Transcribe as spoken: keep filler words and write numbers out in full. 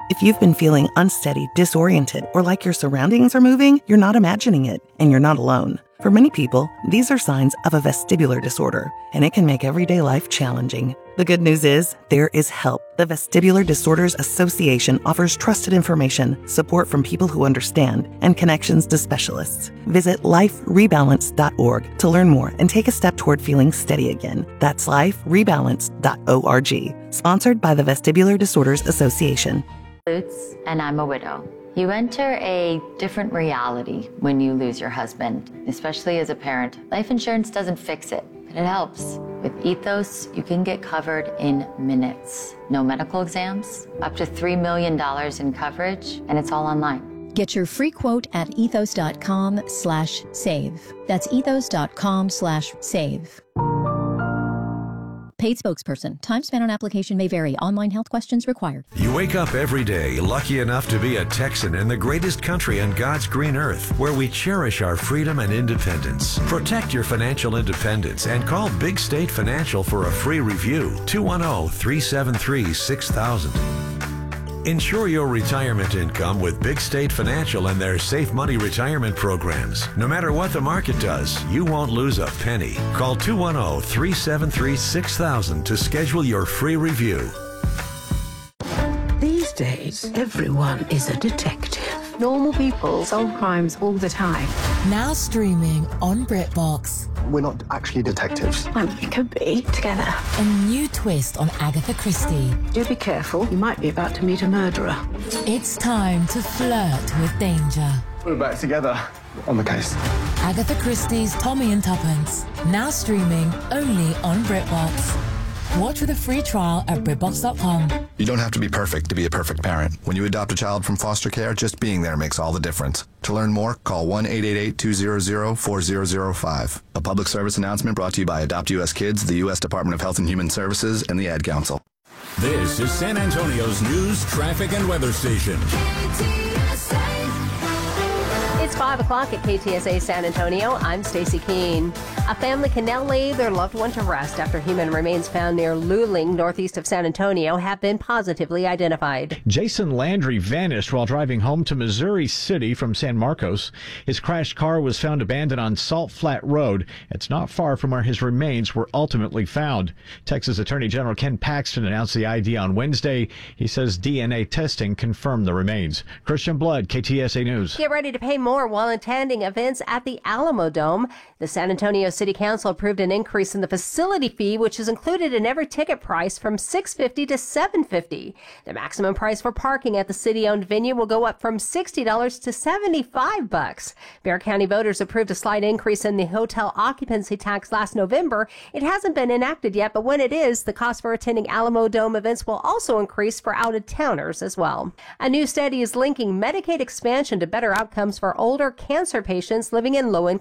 If you've been feeling unsteady, disoriented, or like your surroundings are moving, you're not imagining it, and you're not alone. For many people, these are signs of a vestibular disorder, and it can make everyday life challenging. The good news is, there is help. The Vestibular Disorders Association offers trusted information, support from people who understand, and connections to specialists. Visit life rebalance dot org to learn more and take a step toward feeling steady again. That's life rebalance dot org. Sponsored by the Vestibular Disorders Association. And I'm a widow. You enter a different reality when you lose your husband, especially as a parent. Life insurance doesn't fix it, but it helps. With Ethos, you can get covered in minutes. No medical exams, up to three million dollars in coverage, and it's all online. Get your free quote at ethos.com slash save. That's ethos.com slash save. Paid spokesperson. Time spent on application may vary. Online health questions required. You wake up every day lucky enough to be a Texan in the greatest country on God's green earth, where we cherish our freedom and independence. Protect your financial independence and call Big State Financial for a free review. two one zero, three seven three, six thousand. Ensure your retirement income with Big State Financial and their Safe Money retirement programs. No matter what the market does, you won't lose a penny. Call two one zero, three seven three, six thousand to schedule your free review. These days, everyone is a detective. Normal people solve crimes all the time. Now streaming on BritBox. We're not actually detectives. Well, we could be together. A new twist on Agatha Christie. Do be careful. You might be about to meet a murderer. It's time to flirt with danger. We're back together on the case. Agatha Christie's Tommy and Tuppence. Now streaming only on BritBox. Watch with a free trial at BritBox dot com. You don't have to be perfect to be a perfect parent. When you adopt a child from foster care, just being there makes all the difference. To learn more, call one eight eight eight, two hundred, four thousand five. A public service announcement brought to you by Adopt U S Kids, the U S Department of Health and Human Services, and the Ad Council. This is San Antonio's news, traffic, and weather station. It's five o'clock at K T S A San Antonio. I'm Stacy Keene. A family can now lay their loved one to rest after human remains found near Luling, northeast of San Antonio, have been positively identified. Jason Landry vanished while driving home to Missouri City from San Marcos. His crashed car was found abandoned on Salt Flat Road. It's not far from where his remains were ultimately found. Texas Attorney General Ken Paxton announced the I D on Wednesday. He says D N A testing confirmed the remains. Christian Blood, K T S A News. Get ready to pay more while attending events at the Alamo Dome. The San Antonio City Council approved an increase in the facility fee, which is included in every ticket price, from six dollars and fifty cents to seven dollars and fifty cents. The maximum price for parking at the city-owned venue will go up from sixty dollars to seventy-five dollars. Bexar County voters approved a slight increase in the hotel occupancy tax last November. It hasn't been enacted yet, but when it is, the cost for attending Alamo Dome events will also increase for out-of-towners as well. A new study is linking Medicaid expansion to better outcomes for older cancer patients living in low-income